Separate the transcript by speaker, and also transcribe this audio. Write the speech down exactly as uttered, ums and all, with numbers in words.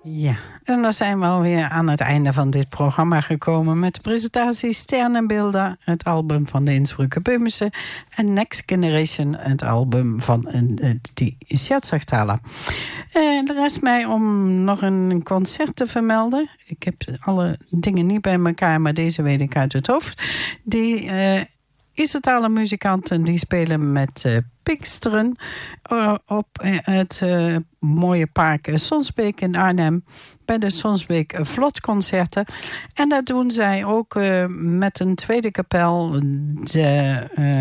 Speaker 1: Ja, en dan zijn we alweer aan het einde van dit programma gekomen met de presentatie Sternenbeelden, het album van de Innsbrucker Böhmische, en Next Generation, het album van die Scherzachtaler. En er rest mij om nog een concert te vermelden. Ik heb alle dingen niet bij elkaar, maar deze weet ik uit het hoofd. Die uh, Isertaler muzikanten die spelen met uh, Pinksteren uh, op uh, het uh, mooie park Sonsbeek in Arnhem bij de Sonsbeek Vlotconcerten. En dat doen zij ook uh, met een tweede kapel, de uh,